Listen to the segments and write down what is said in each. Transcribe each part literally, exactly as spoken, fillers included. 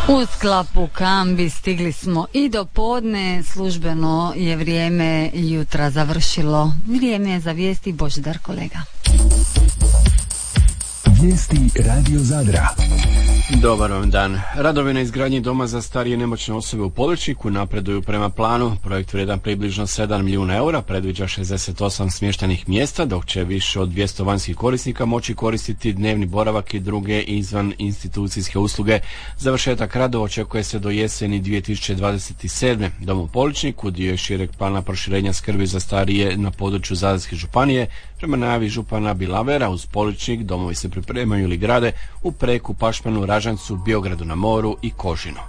U sklapu Kambi stigli smo i do podne, službeno je vrijeme jutra završilo. Vrijeme je za vijesti. Božidar, kolega. Vijesti Radio Zadra. Dobar vam dan. Radovi na izgradnji doma za starije i nemoćne osobe u Poličniku napreduju prema planu. Projekt vrijedan približno sedam milijuna eura predviđa šezdeset osam smještajnih mjesta, dok će više od dvjesto vanjskih korisnika moći koristiti dnevni boravak i druge izvan institucijske usluge. Završetak radova očekuje se do jeseni dvije tisuće dvadeset sedme. Dom u Poličniku dio je šireg plana proširenja skrbi za starije na području Zadarske županije. Prema najavi župana Bilavera, uz Poličnik domovi se pripremaju ili grade u Preku, Pašmanu, Ražancu, Biogradu na moru i Kožinu.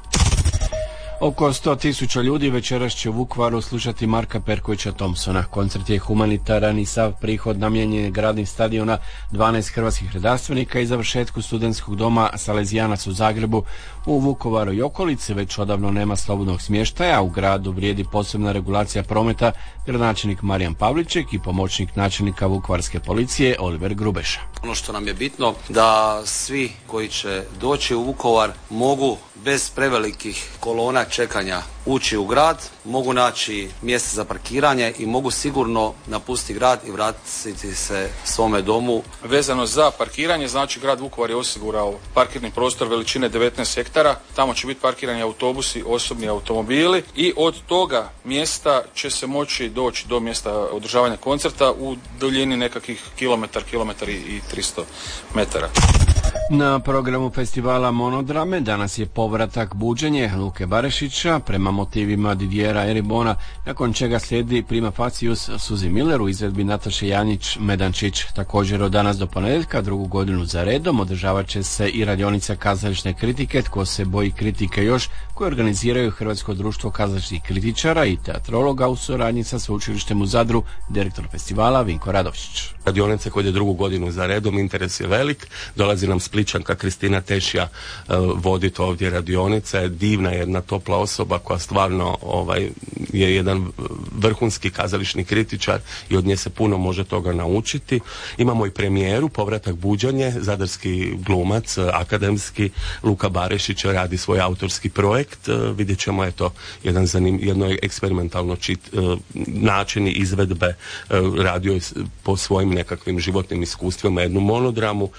Oko sto tisuća ljudi večeras će u Vukovaru slušati Marka Perkovića Thompsona. Koncert je humanitaran i sav prihod namijenjen je gradnji stadiona, dvanaest hrvatskih redarstvenika i završetku studentskog doma Salezijanac u Zagrebu. U Vukovaru i okolici već odavno nema slobodnog smještaja, u gradu vrijedi posebna regulacija prometa, gradonačelnik Marijan Pavliček i pomoćnik načelnika Vukovarske policije Oliver Grubeša. Ono što nam je bitno da svi koji će doći u Vukovar mogu bez prevelikih kolona čekanja ući u grad, mogu naći mjesto za parkiranje i mogu sigurno napustiti grad i vratiti se svome domu. Vezano za parkiranje, znači grad Vukovar je osigurao parkirni prostor veličine devetnaest hektara, tamo će biti parkirani autobusi, osobni automobili i od toga mjesta će se moći doći do mjesta održavanja koncerta u duljini nekakvih kilometar, kilometar i tristo metara. Na programu festivala Monodrame danas je povratak Buđenje Luke Barešića prema motivima Didijera Eribona, nakon čega slijedi Prima facius Suzi Miller u izvedbi Nataše Janjić Medančić. Također od danas do ponedjeljka, drugu godinu za redom, održavat će se i radionica kazališne kritike Tko se boji kritike još, koje organiziraju Hrvatsko društvo kazališnih kritičara i teatrologa u suradnji sa Sveučilištem u Zadru, direktor festivala Vinko Radovšić. Radionice koje je drugu godinu za redom, interes je velik, dolazi nam Spličanka Kristina Tešija uh, voditi ovdje radionice, divna jedna topla osoba koja stvarno ovaj, je jedan vrhunski kazališni kritičar i od nje se puno može toga naučiti. Imamo i premijeru, povratak Buđanje, zadarski glumac, akademski Luka Barešić radi svoj autorski projekt, uh, vidjet ćemo eto jedan zanim, jedno eksperimentalno čit, uh, načini izvedbe, uh, radio po svojim nekakvim životnim iskustvima jednu monodramu.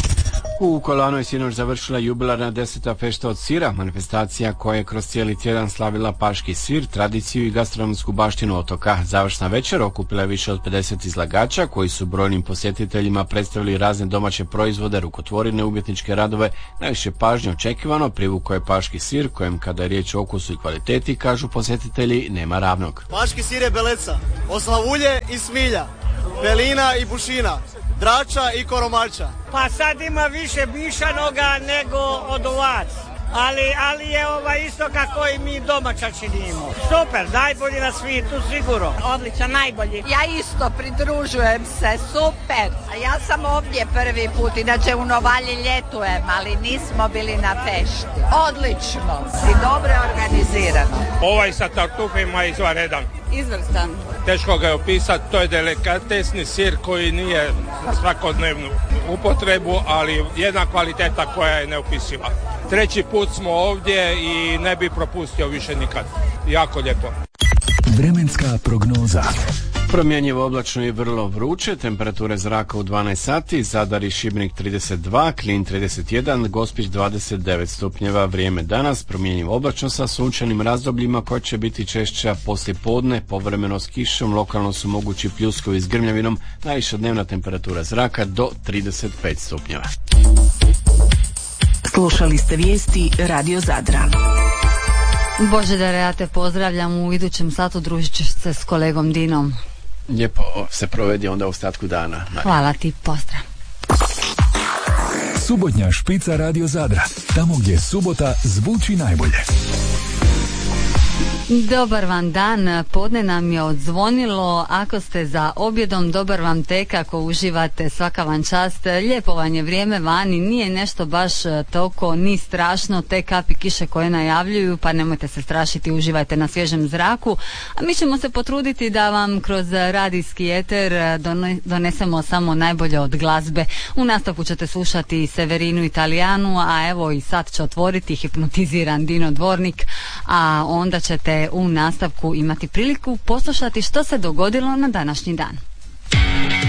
U Kolanu je sinoć završila jubilarna deseta fešta od sira, manifestacija koja je kroz cijeli tjedan slavila paški sir, tradiciju i gastronomsku baštinu otoka. Završna večer okupila je više od pedeset izlagača koji su brojnim posjetiteljima predstavili razne domaće proizvode, rukotvorine, umjetničke radove. Najviše pažnje očekivano privukao je paški sir, kojem kada je riječ o okusu i kvaliteti, kažu posjetitelji, nema ravnog. Paški sir je beleca, oslavulje i smilja, belina i bušina, drača i koromača. Pa sad ima više mišanoga nego od ovac, ali, ali je ovaj isto kako i mi domaća činimo. Super, najbolji na svijetu sigurno. Odličan, najbolji. Ja isto pridružujem se, super. A ja sam ovdje prvi put, inače u Novalji ljetujem, ali nismo bili na fešti. Odlično i dobro organizirano. Ovaj sa tartufima je izvanredan. Izvrstan. Teško ga je opisati, to je delikatesni sir koji nije za svakodnevnu upotrebu, ali jedna kvaliteta koja je neopisiva. Treći put smo ovdje i ne bi propustio više nikad. Jako lijepo. Vremenska prognoza. Promjenjivo oblačno i vrlo vruće, temperature zraka u dvanaest sati, Zadar i Šibenik trideset dva, Klin trideset jedan, Gospić dvadeset devet stupnjeva. Vrijeme danas promjenjivo oblačno sa sunčanim razdobljima koja će biti češća poslije podne, povremeno s kišom, lokalno su mogući pljuskovi s grmljavinom, najviša dnevna temperatura zraka do trideset pet stupnjeva. Slušali ste vijesti Radio Zadra. Božidare, ja te pozdravljam, u idućem satu družit ćeš se s kolegom Dinom. Lijepo se provedi onda u ostatku dana. Hvala ti, pozdrav. Subotnja špica Radio Zadra, tamo gdje subota zvuči najbolje. Dobar vam dan, podne nam je odzvonilo, ako ste za objedom dobar vam tek, ako uživate svaka vam čast, lijepo vam je vrijeme vani, nije nešto baš toliko ni strašno, te kapi kiše koje najavljuju, pa nemojte se strašiti, uživajte na svježem zraku, a mi ćemo se potruditi da vam kroz radijski eter donesemo samo najbolje od glazbe. U nastavku ćete slušati Severinu Italijanu, a evo i sad će otvoriti hipnotiziran Dino Dvornik, a onda ćete u nastavku imati priliku poslušati što se dogodilo na današnji dan.